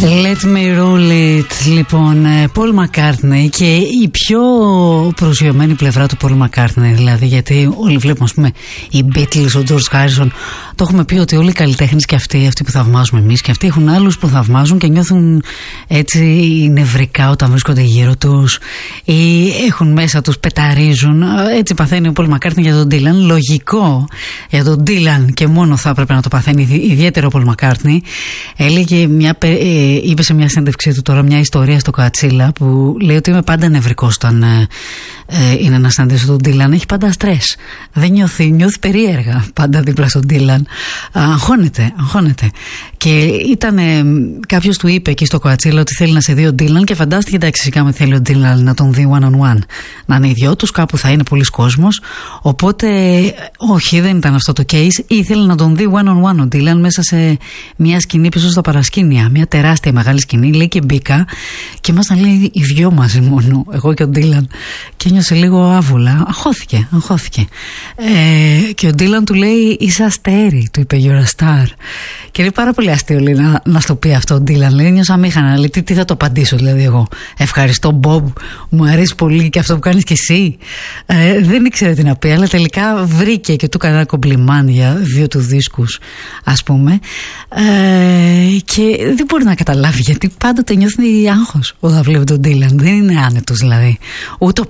Let me roll it. Λοιπόν, Paul McCartney, και η πιο προσγειωμένη πλευρά του Paul McCartney, δηλαδή, γιατί όλοι βλέπουμε, ας πούμε, οι Beatles, ο George Harrison. Το έχουμε πει ότι όλοι οι καλλιτέχνες και αυτοί που θαυμάζουμε εμείς, και αυτοί έχουν άλλους που θαυμάζουν και νιώθουν έτσι νευρικά όταν βρίσκονται γύρω τους, ή έχουν μέσα τους, πεταρίζουν. Έτσι παθαίνει ο Paul McCartney για τον Dylan. Λογικό για τον Dylan και μόνο θα έπρεπε να το παθαίνει ιδιαίτερο ο Paul McCartney. Έλεγε είπε σε μια συνέντευξή του τώρα μια ιστορία στο Κατσίλα που λέει ότι είμαι πάντα νευρικός όταν είναι να συναντήσω τον Dylan. Έχει πάντα στρες. Δεν νιώθει περίεργα πάντα δίπλα στον Dylan. Αγχώνεται. Και ήταν κάποιος του είπε εκεί στο Κατσίλα ότι θέλει να σε δει ο Dylan και φαντάστηκε, εντάξει, φυσικά με θέλει ο Dylan να τον δει one on one, να είναι οι δυο τους, κάπου θα είναι πολλοί κόσμος. Οπότε όχι, δεν ήταν αυτό το case. Ήθελε να τον δει one on one ο Dylan μέσα σε μια σκηνή πίσω στα παρασκήνια, μια τεράστια μεγάλη σκηνή. Λέει και μπήκα και ήμασταν, λέει, οι δυο μαζί μόνο, εγώ και ο Dylan, και ένιωσε λίγο άβουλα. Αγχώθηκε. Και ο Dylan του λέει, είσαι αστέρι, του είπε, you're a star. Και είναι πάρα πολύ αστείο, λέει, να στο πει αυτό ο Dylan. Λέει, νιώσα αμήχανα. Λέει, τι θα το απαντήσω, δηλαδή, εγώ. Ευχαριστώ, Bob, μου αρέσει πολύ και αυτό που κάνεις και εσύ. Δεν ήξερε τι να πει, αλλά τελικά βρήκε και του έκανε ένα κομπλιμάν για 2 του δίσκους, ας πούμε. Και δεν μπορεί να καταλάβει γιατί πάντοτε νιώθει άγχος όταν βλέπει τον Dylan. Δεν είναι άνετος, δηλαδή. Ούτε ο